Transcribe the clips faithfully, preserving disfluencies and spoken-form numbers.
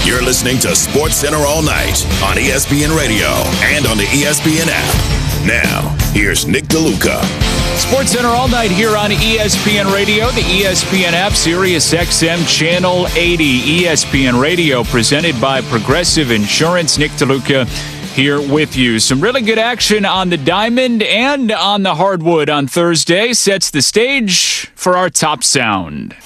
You're listening to Sports Center all night on E S P N Radio and on the E S P N app. Now, here's Nick DeLuca. Sports Center all night here on E S P N Radio, the E S P N app, Sirius X M Channel eighty. E S P N Radio presented by Progressive Insurance. Nick DeLuca here with you. Some really good action on the diamond and on the hardwood on Thursday sets the stage for our top sound.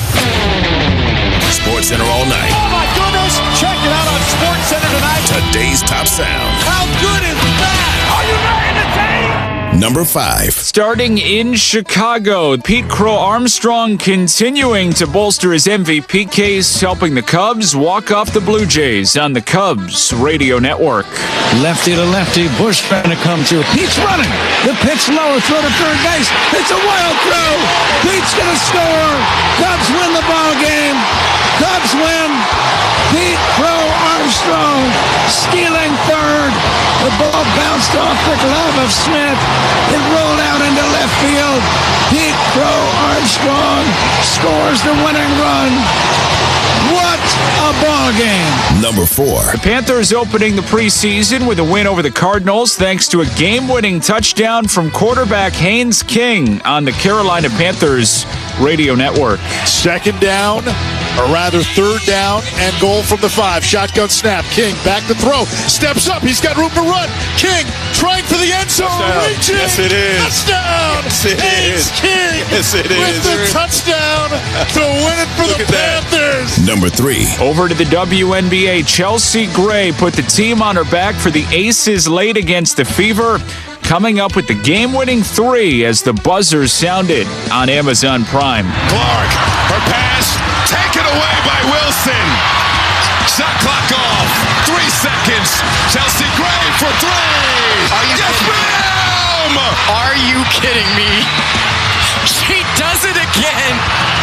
Sports Center all night. Oh my goodness! Check it out on Sports Center tonight. Today's top sound. How good is that? Are you not entertained? Number five. Starting in Chicago, Pete Crow Armstrong continuing to bolster his M V P case, helping the Cubs walk off the Blue Jays on the Cubs Radio Network. Lefty to lefty, Bush trying to come through. Pete's running. The pitch lower, throw to third base. It's a wild throw. Pete's going to score. Cubs win the ball game. Cubs win. Pete Crow Armstrong stealing third. The ball bounced off the glove of Smith. It rolled out into left field. Pete Crow Armstrong scores the winning run. What a ball game. Number four. The Panthers opening the preseason with a win over the Cardinals thanks to a game-winning touchdown from quarterback Haynes King on the Carolina Panthers Radio Network. Second down, or rather third down, and goal from the five. Shotgun snap. King back to throw. Steps up. He's got room to run. King trying for the end zone. Touchdown. Reaching. Yes, it is. Touchdown. Yes, it Haynes is. King Yes, it with is. the touchdown to win it for Look the at that. Panthers. Number three. Over to the W N B A, Chelsea Gray put the team on her back for the Aces late against the Fever, coming up with the game-winning three as the buzzer sounded on Amazon Prime. Clark, her pass, taken away by Wilson. Shot clock off. Three seconds. Chelsea Gray for three. Are you yes, ma'am! Are you kidding me? She does it again.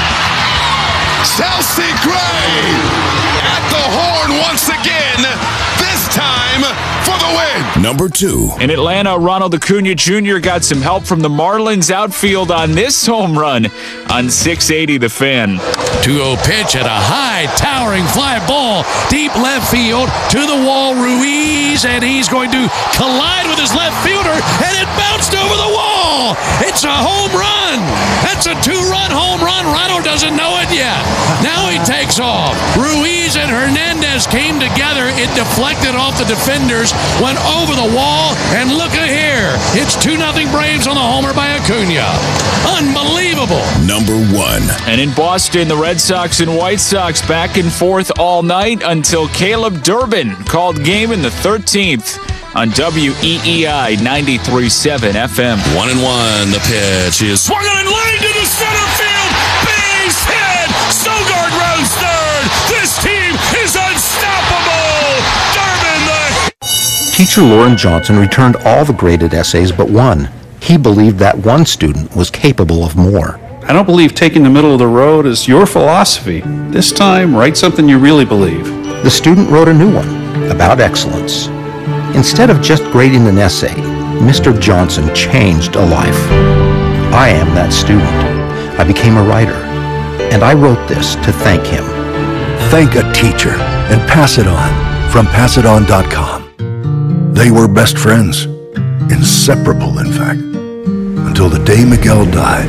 Chelsea Gray at the horn once again. This time for the win. Number two. In Atlanta, Ronald Acuna Junior got some help from the Marlins outfield on this home run on six eighty The Fan. two oh pitch at a high, towering fly ball, deep left field, to the wall, Ruiz, and he's going to collide with his left fielder, and it bounced over the wall. It's a home run. That's a two-run home run. Ronald doesn't know it yet. Now he takes off. Ruiz and Hernandez came together. It deflected off the defenders, went over the wall, and look at here. It's two nothing Braves on the homer by Acuna. Unbelievable. Number one. And in Boston, the Red Sox and White Sox back and forth all night until Caleb Durbin called game in the thirteenth on W E E I ninety-three point seven F M. One and one. The pitch is Swung on and lined to the center field. Base hit. Sogard runs third. This team is unstoppable. Durbin the... Teacher Lauren Johnson returned all the graded essays but one. He believed that one student was capable of more. I don't believe taking the middle of the road is your philosophy. This time, write something you really believe. The student wrote a new one about excellence. Instead of just grading an essay, Mister Johnson changed a life. I am that student. I became a writer, and I wrote this to thank him. Thank a teacher and pass it on from pass it on dot com. They were best friends, inseparable in fact, until the day Miguel died.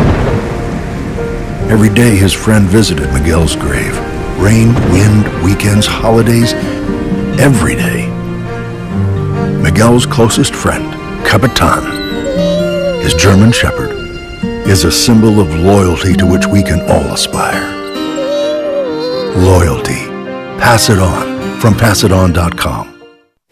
Every day his friend visited Miguel's grave. Rain, wind, weekends, holidays, every day. Miguel's closest friend, Capitan, his German Shepherd, is a symbol of loyalty to which we can all aspire. Loyalty. Pass it on from pass it on dot com.